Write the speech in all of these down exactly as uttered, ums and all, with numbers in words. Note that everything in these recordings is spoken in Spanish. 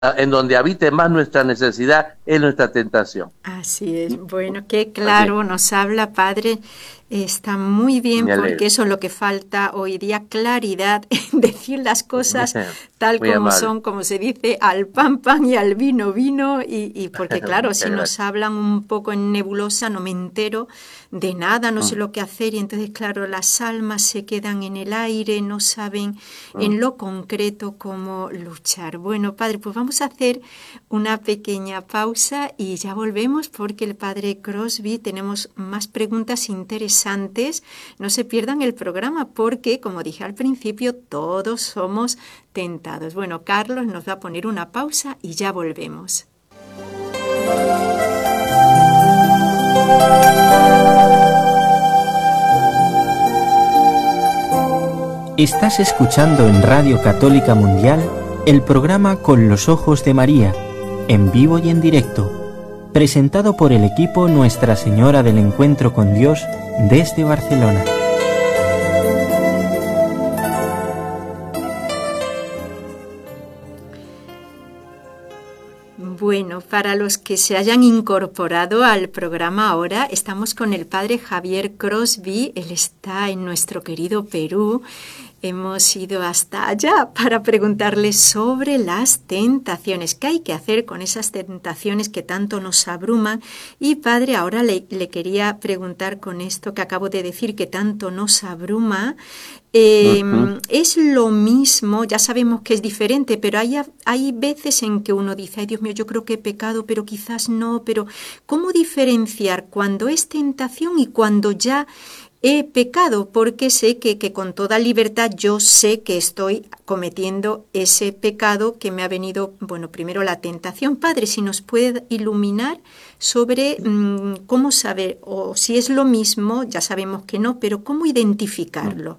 en donde habite más nuestra necesidad es nuestra tentación. Así es. Bueno, qué claro nos habla, Padre. Está muy bien, porque eso es lo que falta hoy día, claridad en decir las cosas tal muy como amable. Son, como se dice, al pan, pan y al vino, vino, y, y porque claro, si nos hablan un poco en nebulosa no me entero de nada, no mm. sé lo que hacer, y entonces claro, las almas se quedan en el aire, no saben mm. en lo concreto cómo luchar. Bueno, Padre, pues vamos a hacer una pequeña pausa y ya volvemos, porque el Padre Crosby tenemos más preguntas interesantes. No se pierdan el programa, porque, como dije al principio, todos somos tentados. Bueno, Carlos nos va a poner una pausa y ya volvemos. Estás escuchando en Radio Católica Mundial el programa Con los Ojos de María, en vivo y en directo, presentado por el equipo Nuestra Señora del Encuentro con Dios desde Barcelona. Bueno, para los que se hayan incorporado al programa ahora, estamos con el Padre Javier Crosby. Él está en nuestro querido Perú. Hemos ido hasta allá para preguntarle sobre las tentaciones. ¿Qué hay que hacer con esas tentaciones que tanto nos abruman? Y Padre, ahora le, le quería preguntar con esto que acabo de decir, que tanto nos abruma. Eh, uh-huh. Es lo mismo, ya sabemos que es diferente, pero hay, hay veces en que uno dice, ay Dios mío, yo creo que he pecado, pero quizás no. Pero ¿cómo diferenciar cuando es tentación y cuando ya he pecado? Porque sé que, que con toda libertad yo sé que estoy cometiendo ese pecado que me ha venido, bueno, primero la tentación. Padre, si nos puede iluminar sobre mmm, cómo saber, o si es lo mismo, ya sabemos que no, pero cómo identificarlo.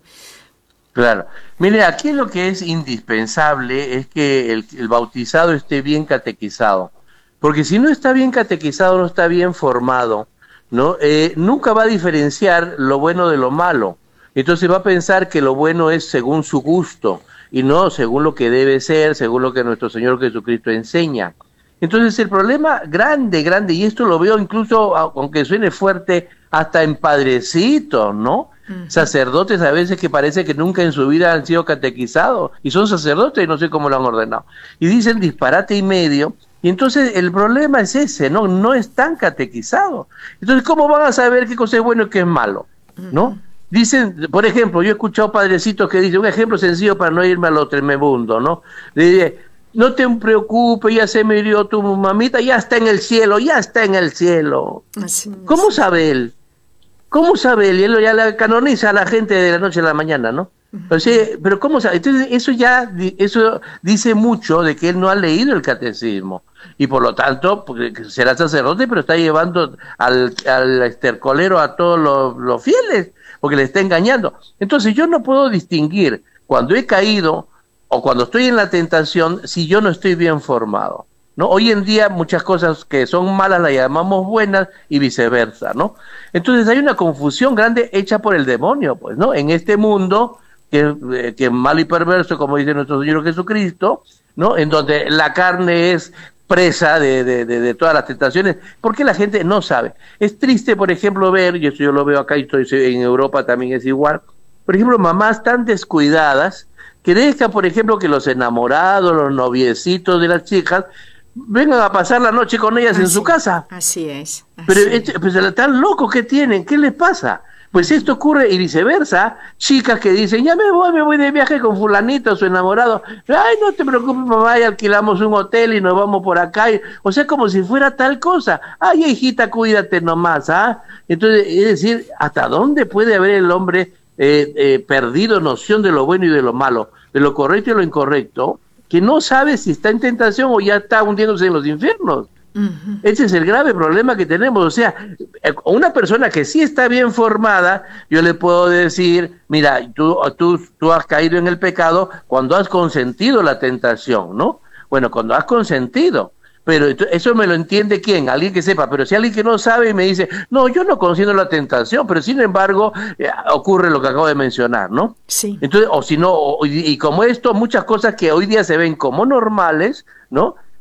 Claro. Mire, aquí lo que es indispensable es que el, el bautizado esté bien catequizado, porque si no está bien catequizado, no está bien formado, ¿no? Eh, nunca va a diferenciar lo bueno de lo malo. Entonces va a pensar que lo bueno es según su gusto y no según lo que debe ser, según lo que nuestro Señor Jesucristo enseña. Entonces el problema grande, grande, y esto lo veo incluso, aunque suene fuerte, hasta en padrecitos, ¿no? Uh-huh. Sacerdotes a veces que parece que nunca en su vida han sido catequizados, y son sacerdotes y no sé cómo lo han ordenado. Y dicen disparate y medio. Y entonces el problema es ese, ¿no? No están catequizados. Entonces, ¿cómo van a saber qué cosa es bueno y qué es malo? ¿No? Dicen, por ejemplo, yo he escuchado padrecitos que dicen, un ejemplo sencillo para no irme a lo tremendo, ¿no? Le dice, no te preocupes, ya se murió tu mamita, ya está en el cielo, ya está en el cielo. Así, ¿cómo así. sabe él? ¿Cómo sabe él? Y él ya la canoniza a la gente de la noche a la mañana, ¿no? O sea, pero ¿cómo sabe? Entonces, eso ya, eso dice mucho de que él no ha leído el catecismo. Y por lo tanto, será sacerdote, pero está llevando al, al estercolero a todos los, los fieles, porque le está engañando. Entonces yo no puedo distinguir cuando he caído o cuando estoy en la tentación si yo no estoy bien formado, ¿no? Hoy en día muchas cosas que son malas las llamamos buenas y viceversa, ¿no? Entonces hay una confusión grande hecha por el demonio, pues, ¿no? En este mundo que, eh, que es malo y perverso, como dice nuestro Señor Jesucristo, ¿no? En donde la carne es presa de, de, de, de todas las tentaciones, porque la gente no sabe. Es triste, por ejemplo, ver, y eso yo lo veo acá y estoy en Europa también es igual, por ejemplo, mamás tan descuidadas que dejan, por ejemplo, que los enamorados, los noviecitos de las chicas vengan a pasar la noche con ellas así, en su casa. Así es. Así Pero es. Pues, están locos que tienen, ¿qué les pasa? Pues esto ocurre y viceversa, chicas que dicen, ya me voy, me voy de viaje con fulanito, su enamorado, ay, no te preocupes mamá, y alquilamos un hotel y nos vamos por acá, y, o sea, como si fuera tal cosa, ay, hijita, cuídate nomás, ¿ah? Entonces, es decir, ¿hasta dónde puede haber el hombre eh, eh, perdido noción de lo bueno y de lo malo, de lo correcto y lo incorrecto, que no sabe si está en tentación o ya está hundiéndose en los infiernos? Uh-huh. Ese es el grave problema que tenemos. O sea, una persona que sí está bien formada, yo le puedo decir, mira, tú, tú, tú has caído en el pecado cuando has consentido la tentación, ¿no? Bueno, cuando has consentido, pero eso me lo entiende ¿quién? Alguien que sepa. Pero si alguien que no sabe y me dice, no, yo no consiento la tentación, pero sin embargo eh, ocurre lo que acabo de mencionar, ¿no? Sí. Entonces, o si no, o, y, y como esto, muchas cosas que hoy día se ven como normales, ¿no?